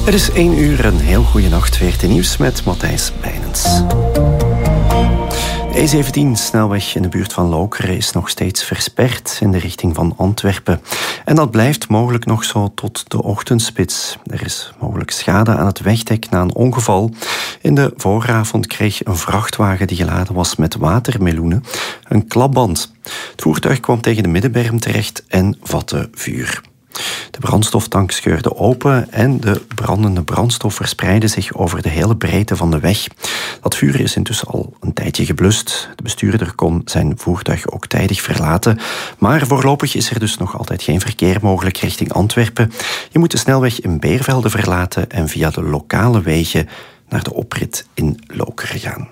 Het is 1 uur, een heel goede nacht. VRT Nieuws met Matthijs Bijnens. De E17-snelweg in de buurt van Lokeren is nog steeds versperd in de richting van Antwerpen. En dat blijft mogelijk nog zo tot de ochtendspits. Er is mogelijk schade aan het wegdek na een ongeval. In de vooravond kreeg een vrachtwagen die geladen was met watermeloenen een klapband. Het voertuig kwam tegen de middenberm terecht en vatte vuur. De brandstoftank scheurde open en de brandende brandstof verspreidde zich over de hele breedte van de weg. Dat vuur is intussen al een tijdje geblust. De bestuurder kon zijn voertuig ook tijdig verlaten. Maar voorlopig is er dus nog altijd geen verkeer mogelijk richting Antwerpen. Je moet de snelweg in Beervelde verlaten en via de lokale wegen naar de oprit in Lokeren gaan.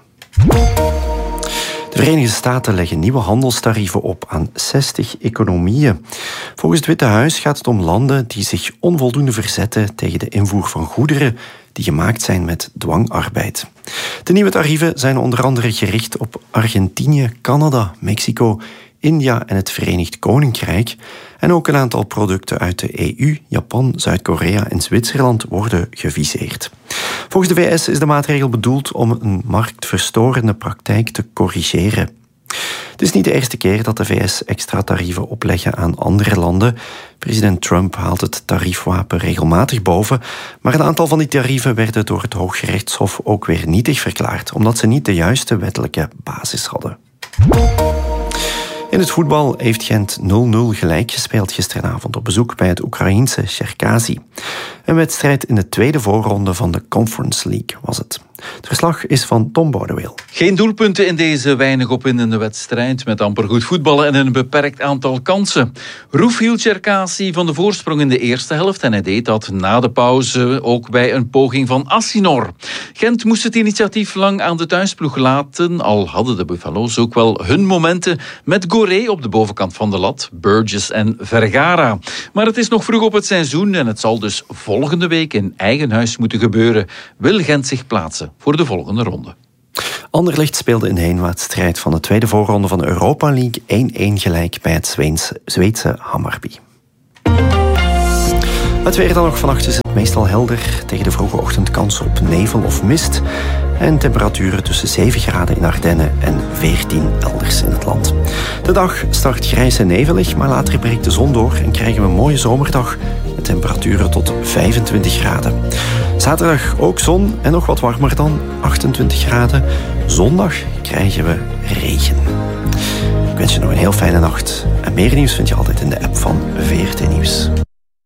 De Verenigde Staten leggen nieuwe handelstarieven op aan 60 economieën. Volgens het Witte Huis gaat het om landen die zich onvoldoende verzetten tegen de invoer van goederen die gemaakt zijn met dwangarbeid. De nieuwe tarieven zijn onder andere gericht op Argentinië, Canada, Mexico, India en het Verenigd Koninkrijk. En ook een aantal producten uit de EU, Japan, Zuid-Korea en Zwitserland worden geviseerd. Volgens de VS is de maatregel bedoeld om een marktverstorende praktijk te corrigeren. Het is niet de eerste keer dat de VS extra tarieven opleggen aan andere landen. President Trump haalt het tariefwapen regelmatig boven, maar een aantal van die tarieven werden door het Hooggerechtshof ook weer nietig verklaard, omdat ze niet de juiste wettelijke basis hadden. In het voetbal heeft Gent 0-0 gelijk gespeeld gisteravond op bezoek bij het Oekraïense Cherkasy. Een wedstrijd in de tweede voorronde van de Conference League was het. Het verslag is van Tom Bodeweel. Geen doelpunten in deze weinig opwindende wedstrijd met amper goed voetballen en een beperkt aantal kansen. Roef hield Cherkasy van de voorsprong in de eerste helft en hij deed dat na de pauze ook bij een poging van Assinor. Gent moest het initiatief lang aan de thuisploeg laten, al hadden de Buffalo's ook wel hun momenten met Goré op de bovenkant van de lat, Burgess en Vergara. Maar het is nog vroeg op het seizoen en het zal dus volgende week in eigen huis moeten gebeuren. Wil Gent zich plaatsen voor de volgende ronde. Anderlecht speelde in de heenwaartsstrijd van de tweede voorronde van de Europa League 1-1 gelijk bij het Zweedse Hammarby. Het weer dan nog. Vannacht is het meestal helder. Tegen de vroege ochtend kans op nevel of mist. En temperaturen tussen 7 graden in Ardennen en 14 elders in het land. De dag start grijs en nevelig, maar later breekt de zon door en krijgen we een mooie zomerdag met temperaturen tot 25 graden. Zaterdag ook zon en nog wat warmer dan 28 graden. Zondag krijgen we regen. Ik wens je nog een heel fijne nacht. En meer nieuws vind je altijd in de app van VRT Nieuws.